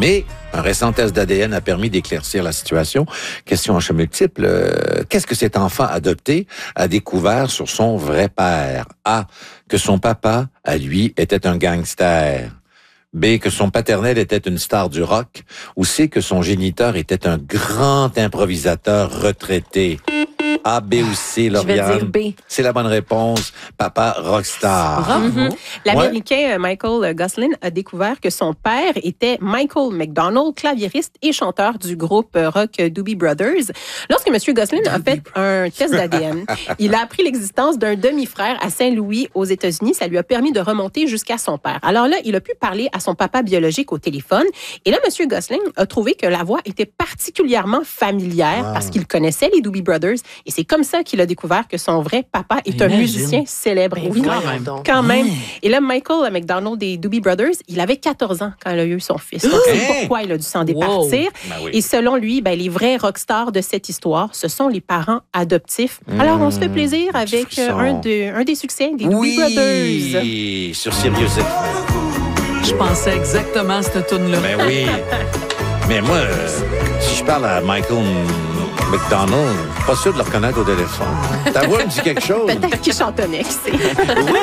Mais un récent test d'ADN a permis d'éclaircir la situation. Question en choix multiple. Qu'est-ce que cet enfant adopté a découvert sur son vrai père? A. Que son papa, à lui, était un gangster. B. Que son paternel était une star du rock. Ou C. Que son géniteur était un grand improvisateur retraité. A, B ou C, Lauriane? Je vais dire B. C'est la bonne réponse. Papa rockstar. Mm-hmm. L'Américain Michael Goslin a découvert que son père était Michael McDonald, claviériste et chanteur du groupe rock Doobie Brothers. Lorsque M. Goslin a fait un test d'ADN, il a appris l'existence d'un demi-frère à Saint-Louis aux États-Unis. Ça lui a permis de remonter jusqu'à son père. Alors là, il a pu parler à son papa biologique au téléphone. Et là, M. Goslin a trouvé que la voix était particulièrement familière parce qu'il connaissait les Doobie Brothers. Et c'est comme ça qu'il a découvert que son vrai papa est un musicien célèbre. Oui, quand même. Et là, Michael McDonald des Doobie Brothers, il avait 14 ans quand il a eu son fils. Donc, c'est pourquoi il a dû s'en départir. Ben oui. Et selon lui, les vrais rockstars de cette histoire, ce sont les parents adoptifs. Alors, on se fait plaisir avec un des succès des Doobie Brothers. Oui, sur Sirius XM. Je pensais exactement à cette tune-là. Mais oui. Mais moi, si je parle à Michael McDonald, je suis pas sûr de le reconnaître au téléphone. Ta voix me dit quelque chose. Peut-être qu'il chantonnait, qui sait. Oui,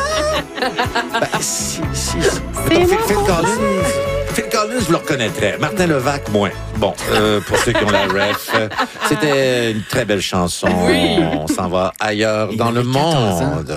si. Phil Collins, vous le reconnaîtrez. Martin Levac, moins. Bon, pour ceux qui ont la ref, c'était une très belle chanson. Oui. On s'en va ailleurs dans le monde.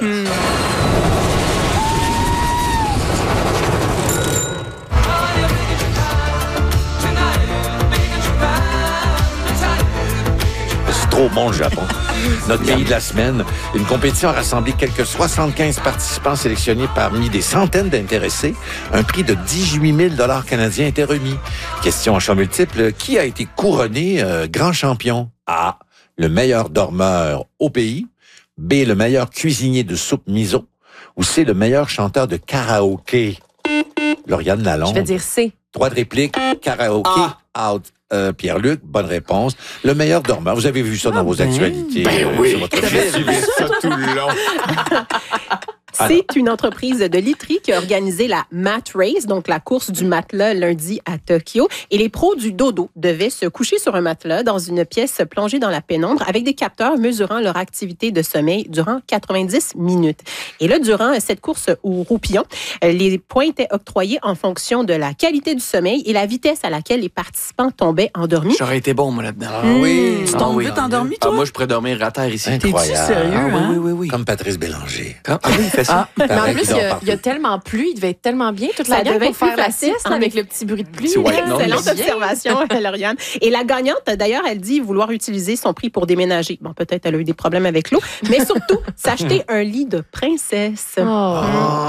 Trop bon, le Japon. Notre pays de la semaine. Une compétition a rassemblé quelques 75 participants sélectionnés parmi des centaines d'intéressés. Un prix de 18 000 $ canadiens était remis. Question en choix multiple. Qui a été couronné grand champion? A. Le meilleur dormeur au pays. B. Le meilleur cuisinier de soupe miso. Ou C. Le meilleur chanteur de karaoké? Lauriane Lalonde. Je vais dire C. Droit de réplique, karaoké, out. Pierre-Luc, bonne réponse. Le meilleur dormeur. Vous avez vu ça dans vos actualités. Oui, sur votre j'ai fil. suivi ça tout le long. C'est une entreprise de literie qui a organisé la Mat Race, donc la course du matelas lundi à Tokyo. Et les pros du dodo devaient se coucher sur un matelas dans une pièce plongée dans la pénombre avec des capteurs mesurant leur activité de sommeil durant 90 minutes. Et là, durant cette course au roupillon, les points étaient octroyés en fonction de la qualité du sommeil et la vitesse à laquelle les participants tombaient endormis. J'aurais été bon, moi, là-dedans. Ah oui. Tu tombes vite endormi, toi? Moi, je pourrais dormir à terre ici. Incroyable. T'es-tu sérieux, hein? Oui. Comme Patrice Bélanger. Ah oui, il fait ça. Mais en Pareil plus, qu'il dort il y partout. a tellement plu, il devait être tellement bien toute Ça la gang devait pour être plus faire la facile, sieste avec le petit bruit de pluie. Petit white noise. Excellente Bien. observation, Lauriane. Et la gagnante, d'ailleurs, elle dit vouloir utiliser son prix pour déménager. Bon, peut-être elle a eu des problèmes avec l'eau, mais surtout, s'acheter un lit de princesse. Oh.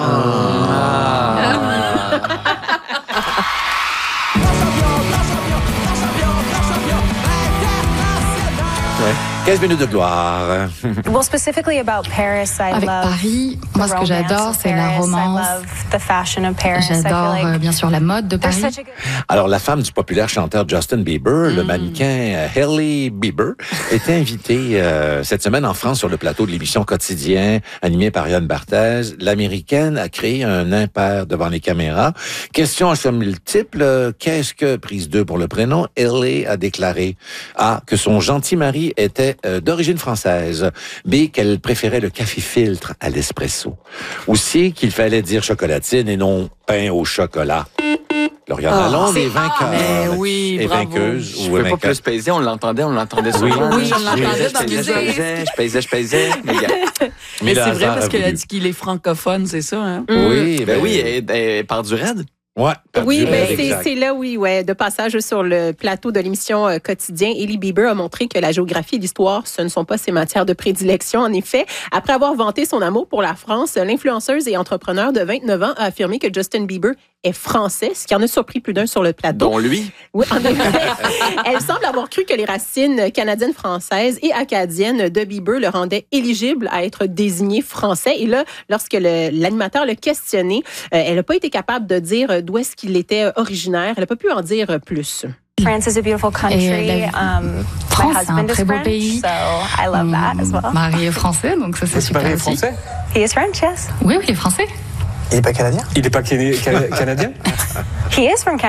Ouais. 15 minutes de gloire. Well, specifically about Paris, I Avec love Paris, moi ce que j'adore, c'est la romance. I love the fashion of Paris. J'adore bien sûr la mode de there's Paris. such a good... Alors, la femme du populaire chanteur Justin Bieber, le mannequin Hailey Bieber, était invitée cette semaine en France sur le plateau de l'émission Quotidien, animée par Yann Barthès. L'Américaine a créé un impair devant les caméras. Question en choix multiple. Qu'est-ce que, prise 2 pour le prénom, Hailey a déclaré? A. Que son gentil mari était d'origine française. B. Qu'elle préférait le café filtre à l'espresso. Ou C. Qu'il fallait dire chocolatine et non pain au chocolat. Lauriane Lalonde est vainqueur. Mais oui, et bravo. vainqueuse Je ou ne pouvais pas vainqueur. plus peser, on l'entendait souvent. Oui, on l'entendait dans les Je pesais. Mais Mais le c'est vrai hasard parce a qu'elle a voulu. dit qu'il est francophone, c'est ça, hein? Oui, Ben oui, elle part du raid. Ouais, Oui, perdu, ben exact. c'est là, oui, ouais, de passage sur le plateau de l'émission Quotidien. Hailey Bieber a montré que la géographie et l'histoire, ce ne sont pas ses matières de prédilection. En effet, après avoir vanté son amour pour la France, l'influenceuse et entrepreneur de 29 ans a affirmé que Justin Bieber est français, ce qui en a surpris plus d'un sur le plateau. Dont lui. Oui, en effet. Elle semble avoir cru que les racines canadiennes, françaises et acadiennes de Bieber le rendaient éligible à être désigné français. Et là, lorsque l'animateur l'a questionné, elle n'a pas été capable de dire d'où est-ce qu'il était originaire. Elle n'a pas pu en dire plus. France is a beautiful country. Et My France, c'est un husband is très beau French, pays. so I love that as well. Mon mari est français, donc ça c'est super aussi. He is French, yes. Oui, il est français. Il n'est pas canadien? Il n'est pas canadien? He is from Canada.